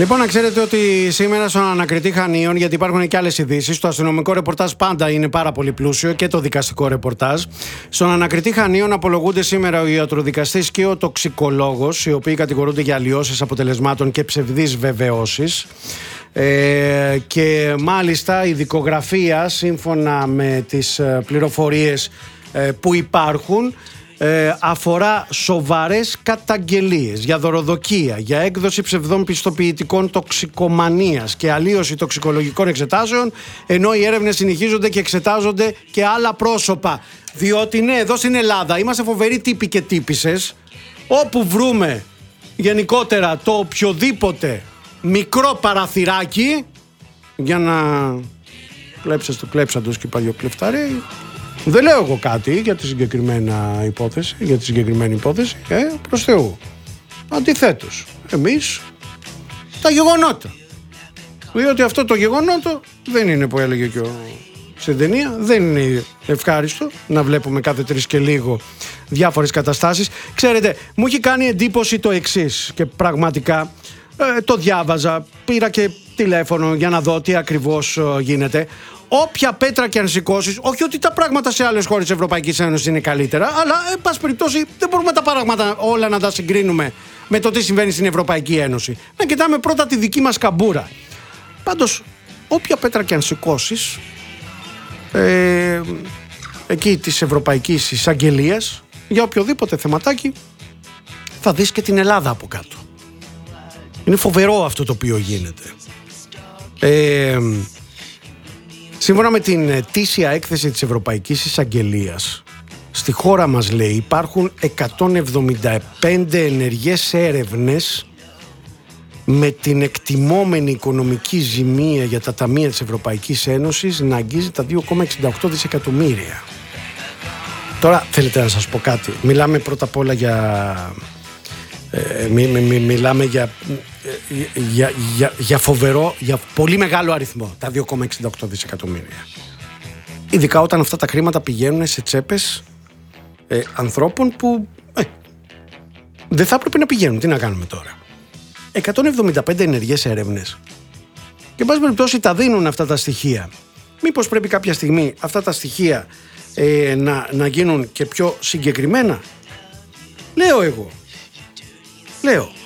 Λοιπόν, να ξέρετε ότι σήμερα στον Ανακριτή Χανίων, γιατί υπάρχουν και άλλες ειδήσεις, το αστυνομικό ρεπορτάζ πάντα είναι πάρα πολύ πλούσιο και το δικαστικό ρεπορτάζ. Στον Ανακριτή Χανίων απολογούνται σήμερα ο ιατροδικαστής και ο τοξικολόγος, οι οποίοι κατηγορούνται για αλλοιώσεις αποτελεσμάτων και ψευδείς βεβαιώσεις. Και μάλιστα η δικογραφία, σύμφωνα με τις πληροφορίες που υπάρχουν, αφορά σοβαρές καταγγελίες για δωροδοκία, για έκδοση ψευδών πιστοποιητικών τοξικομανίας και αλλίωση τοξικολογικών εξετάσεων, ενώ οι έρευνες συνεχίζονται και εξετάζονται και άλλα πρόσωπα. Διότι ναι, εδώ στην Ελλάδα είμαστε φοβεροί τύποι και τύπισσες. Όπου βρούμε γενικότερα το οποιοδήποτε μικρό παραθυράκι για να κλέψεις το κλέψαντος και παλιοκλεφταρέ. Δεν λέω εγώ κάτι για τη συγκεκριμένη υπόθεση, προς Θεού. Αντιθέτως, εμείς τα γεγονότα. Διότι αυτό το γεγονότο δεν είναι που έλεγε και στην ταινία, δεν είναι ευχάριστο να βλέπουμε κάθε τρεις και λίγο διάφορες καταστάσεις. Ξέρετε, μου έχει κάνει εντύπωση το εξής και πραγματικά το διάβαζα, πήρα και τηλέφωνο για να δω τι ακριβώς γίνεται. Όποια πέτρα και αν σηκώσεις, όχι ότι τα πράγματα σε άλλες χώρες της Ευρωπαϊκής Ένωσης είναι καλύτερα, αλλά εν πάση περιπτώσει δεν μπορούμε τα πράγματα όλα να τα συγκρίνουμε με το τι συμβαίνει στην Ευρωπαϊκή Ένωση. Να κοιτάμε πρώτα τη δική μας καμπούρα. Πάντως, όποια πέτρα και αν σηκώσεις, εκεί της Ευρωπαϊκής Εισαγγελίας, για οποιοδήποτε θεματάκι, θα δεις και την Ελλάδα από κάτω. Είναι φοβερό αυτό το οποίο γίνεται. Σύμφωνα με την ετήσια έκθεση της Ευρωπαϊκής Εισαγγελίας, στη χώρα μας, λέει, υπάρχουν 175 ενεργές έρευνες με την εκτιμόμενη οικονομική ζημία για τα ταμεία της Ευρωπαϊκής Ένωσης να αγγίζει τα 2,68 δισεκατομμύρια. Τώρα θέλετε να σας πω κάτι. Μιλάμε πρώτα απ' όλα μιλάμε για φοβερό, για πολύ μεγάλο αριθμό, τα 2,68 δισεκατομμύρια. Ειδικά όταν αυτά τα χρήματα πηγαίνουν σε τσέπες ανθρώπων που δεν θα έπρεπε να πηγαίνουν. Τι να κάνουμε τώρα. 175 ενεργές έρευνες. Και εν πάση περιπτώσει τα δίνουν αυτά τα στοιχεία. Μήπως πρέπει κάποια στιγμή αυτά τα στοιχεία να γίνουν και πιο συγκεκριμένα. Λέω εγώ.